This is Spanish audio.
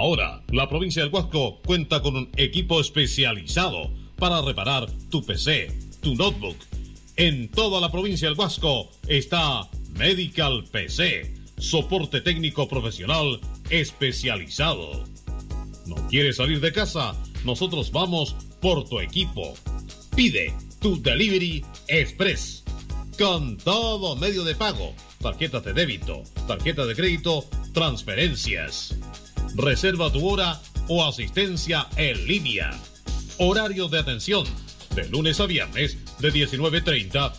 Ahora, la provincia del Huasco cuenta con un equipo especializado para reparar tu PC, tu notebook. En toda la provincia del Huasco está Medical PC, soporte técnico profesional especializado. ¿No quieres salir de casa? Nosotros vamos por tu equipo. Pide tu Delivery Express con todo medio de pago, tarjetas de débito, tarjeta de crédito, transferencias. Reserva tu hora o asistencia en línea. Horario de atención de lunes a viernes de 19:30